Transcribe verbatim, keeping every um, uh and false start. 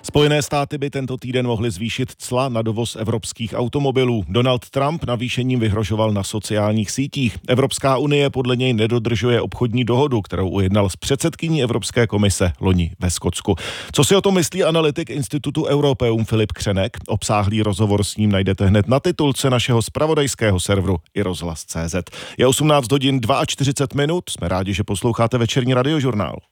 Spojené státy by tento týden mohly zvýšit cla na dovoz evropských automobilů. Donald Trump navýšením vyhrožoval na sociálních sítích. Evropská unie podle něj nedodržuje obchodní dohodu, kterou ujednal s předsedkyní Evropské komise loni ve Skotsku. Co si o tom myslí analytik Institutu Europeum Filip Křenek? Obsáhlý rozhovor s ním najdete hned na titulce našeho zpravodajského serveru i rozhlas tečka cé zet. Je osmnáct hodin čtyřicet dva minut, jsme rádi, že posloucháte večerní radiožurnál.